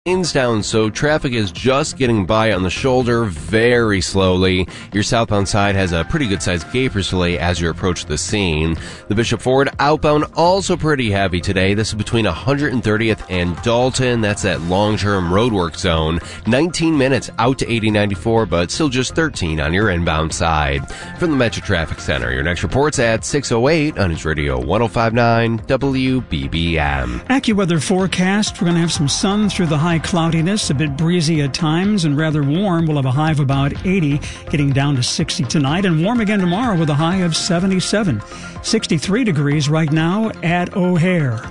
Down, so traffic is just getting by on the shoulder very slowly. Your southbound side has a pretty good sized gapers delay as you approach the scene. The Bishop Ford outbound also pretty heavy today. This is between 130th and Dalton. That's that long-term roadwork zone. 19 minutes out to 8094, but still just 13 on your inbound side. From the Metro Traffic Center, your next report's at 6:08 on his radio 105.9 WBBM. AccuWeather forecast. We're going to have some sun through the high cloudiness, a bit breezy at times, and rather warm. We'll have a high of about 80, getting down to 60 tonight, and warm again tomorrow with a high of 77. 63 degrees right now at O'Hare.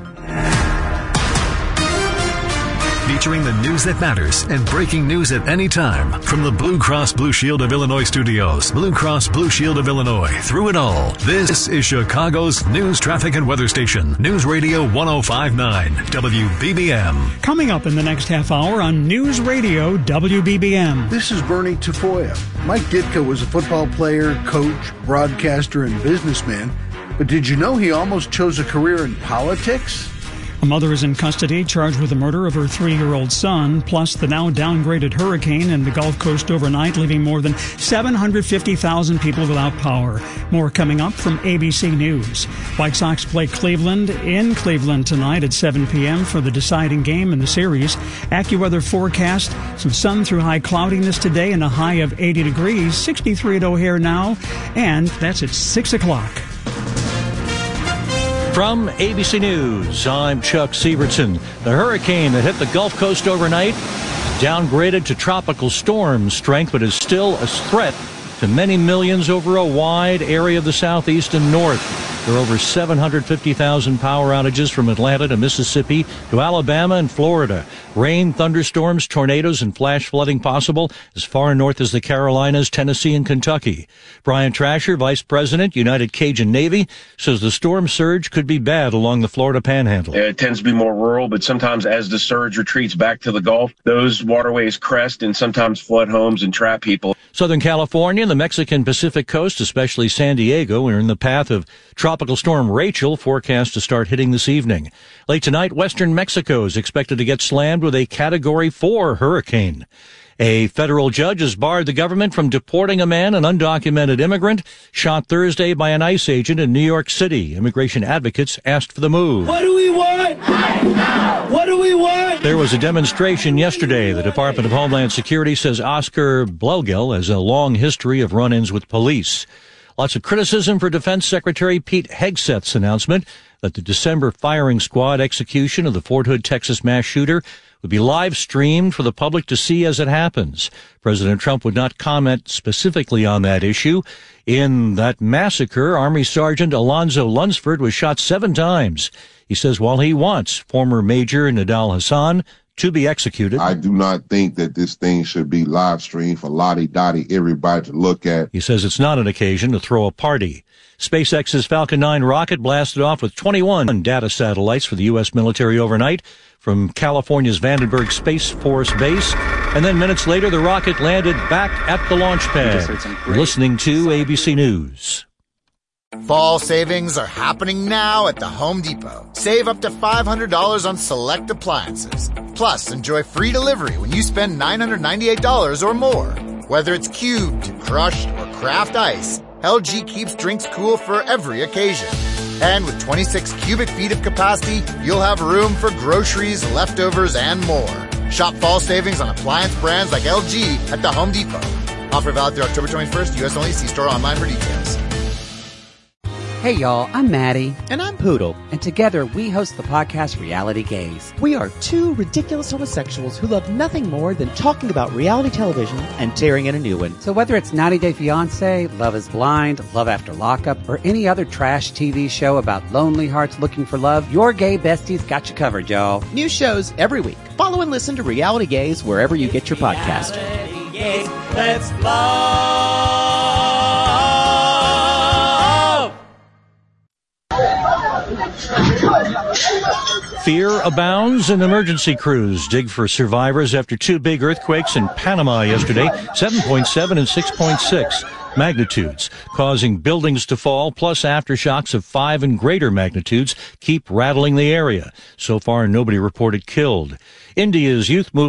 Featuring the news that matters and breaking news at any time. From the Blue Cross Blue Shield of Illinois studios, Blue Cross Blue Shield of Illinois, through it all. This is Chicago's news, traffic, and weather station. News Radio 105.9 WBBM. Coming up in the next half hour on News Radio WBBM. This is Bernie Tafoya. Mike Ditka was a football player, coach, broadcaster, and businessman. But did you know he almost chose a career in politics? A mother is in custody, charged with the murder of her 3-year-old son, plus the now downgraded hurricane in the Gulf Coast overnight, leaving more than 750,000 people without power. More coming up from ABC News. White Sox play Cleveland in Cleveland tonight at 7 p.m. for the deciding game in the series. AccuWeather forecast, some sun through high cloudiness today and a high of 80 degrees, 63 at O'Hare now, and that's at 6 o'clock. From ABC News, I'm Chuck Sievertson. The hurricane that hit the Gulf Coast overnight downgraded to tropical storm strength, but is still a threat to many millions over a wide area of the southeast and north. There are over 750,000 power outages from Atlanta to Mississippi to Alabama and Florida. Rain, thunderstorms, tornadoes, and flash flooding possible as far north as the Carolinas, Tennessee, and Kentucky. Brian Trasher, Vice President, United Cajun Navy, says the storm surge could be bad along the Florida Panhandle. It tends to be more rural, but sometimes as the surge retreats back to the Gulf, those waterways crest and sometimes flood homes and trap people. Southern California and the Mexican Pacific coast, especially San Diego, are in the path of Tropical Storm Rachel, forecast to start hitting this evening. Late tonight, western Mexico is expected to get slammed with a Category 4 hurricane. A federal judge has barred the government from deporting a man, an undocumented immigrant, shot Thursday by an ICE agent in New York City. Immigration advocates asked for the move. What do we want? What do we want? There was a demonstration yesterday. The Department of Homeland Security says Oscar Blogel has a long history of run-ins with police. Lots of criticism for Defense Secretary Pete Hegseth's announcement that the December firing squad execution of the Fort Hood, Texas mass shooter would be live streamed for the public to see as it happens. President Trump would not comment specifically on that issue. In that massacre, Army Sergeant Alonzo Lunsford was shot 7 times. He says while he wants former Major Nidal Hassan to be executed, I do not think that this thing should be live streamed for lottie-dottie everybody to look at. He says it's not an occasion to throw a party. SpaceX's Falcon 9 rocket blasted off with 21 data satellites for the U.S. military overnight from California's Vandenberg Space Force Base. And then minutes later, the rocket landed back at the launch pad. You're listening to ABC News. Fall savings are happening now at the Home Depot. Save up to $500 on select appliances. Plus, enjoy free delivery when you spend $998 or more. Whether it's cubed, crushed, or craft ice, LG keeps drinks cool for every occasion. And with 26 cubic feet of capacity, you'll have room for groceries, leftovers, and more. Shop fall savings on appliance brands like LG at the Home Depot. Offer valid through October 21st, U.S. only. See store online for details. Hey y'all, I'm Maddie. And I'm Poodle. And together we host the podcast Reality Gaze. We are 2 ridiculous homosexuals who love nothing more than talking about reality television and tearing in a new one. So whether it's 90 Day Fiancé, Love is Blind, Love After Lockup, or any other trash TV show about lonely hearts looking for love, your gay besties got you covered, y'all. New shows every week. Follow and listen to Reality Gaze wherever you get your podcast. Reality Gaze, let's love. Fear abounds and emergency crews dig for survivors after 2 big earthquakes in Panama yesterday, 7.7 and 6.6. magnitudes, causing buildings to fall, plus aftershocks of 5 and greater magnitudes keep rattling the area. So far, nobody reported killed. India's youth movement